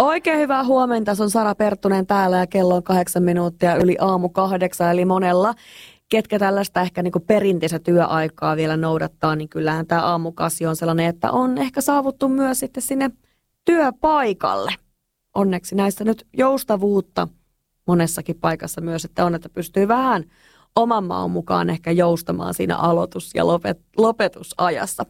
Oikein hyvää huomenta, se on Sara Perttunen täällä ja kello on 8 minuuttia yli aamu 8, eli monella, ketkä tällaista ehkä niin kuin perinteistä työaikaa vielä noudattaa, niin kyllähän tämä aamukasi on sellainen, että on ehkä saavuttu myös sitten sinne työpaikalle. Onneksi näissä nyt joustavuutta monessakin paikassa myös, että on, että pystyy vähän oman maan mukaan ehkä joustamaan siinä aloitus- ja lopetusajassa.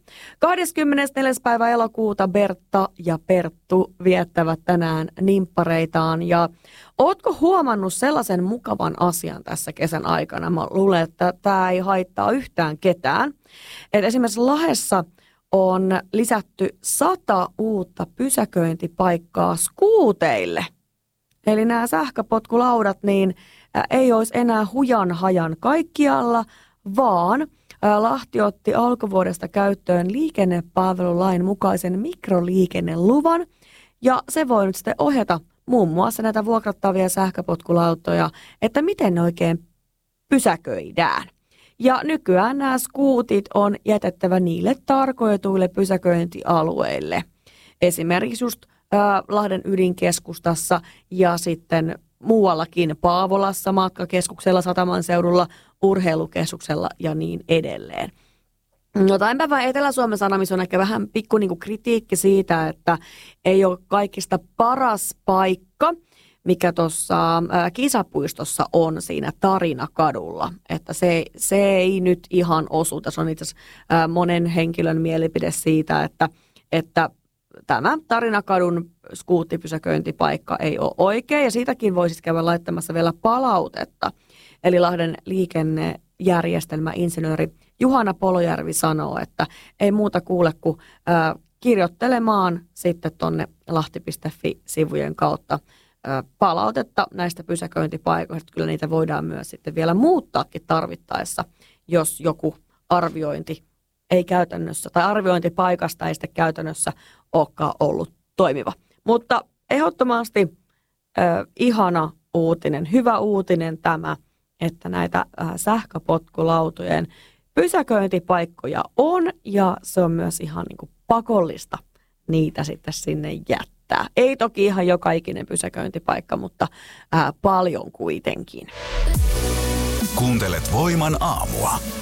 24. päivä elokuuta Bertta ja Perttu viettävät tänään nimppareitaan. Ja ootko huomannut sellaisen mukavan asian tässä kesän aikana? Mä luulen, että tämä ei haittaa yhtään ketään. Et esimerkiksi Lahdessa on lisätty 100 uutta pysäköintipaikkaa skuuteille. Eli nämä sähköpotkulaudat, niin ei olisi enää hujan hajan kaikkialla, vaan Lahti otti alkuvuodesta käyttöön liikennepalvelulain mukaisen mikroliikenneluvan, ja se voi nyt sitten ohjata muun muassa näitä vuokrattavia sähköpotkulautoja, että miten ne oikein pysäköidään. Ja nykyään nämä skuutit on jätettävä niille tarkoituille pysäköintialueille. Esimerkiksi just Lahden ydinkeskustassa ja sitten muuallakin Paavolassa, matkakeskuksella, Sataman seudulla, urheilukeskuksella ja niin edelleen. No tämänpäivän Etelä-Suomen Sanomissa on ehkä vähän pikku niin kuin kritiikki siitä, että ei ole kaikista paras paikka, mikä tuossa kisapuistossa on siinä Tarinakadulla. Että se ei nyt ihan osu. Tässä on itse asiassa monen henkilön mielipide siitä, että tämä Tarinakadun skuuttipysäköintipaikka ei ole oikein, ja siitäkin voisi käydä laittamassa vielä palautetta. Eli Lahden liikennejärjestelmäinsinööri Juhana Polojärvi sanoo, että ei muuta kuule kuin kirjoittelemaan sitten tuonne lahti.fi-sivujen kautta palautetta näistä pysäköintipaikoista. Kyllä niitä voidaan myös sitten vielä muuttaakin tarvittaessa, jos joku arviointi ei käytännössä, tai arviointipaikasta ei sitten käytännössä olekaan ollut toimiva. Mutta ehdottomasti ihana uutinen, hyvä uutinen tämä, että näitä sähköpotkulautojen pysäköintipaikkoja on, ja se on myös ihan niin kuin pakollista niitä sitten sinne jättää. Ei toki ihan joka ikinen pysäköintipaikka, mutta paljon kuitenkin. Kuuntelet Voiman aamua.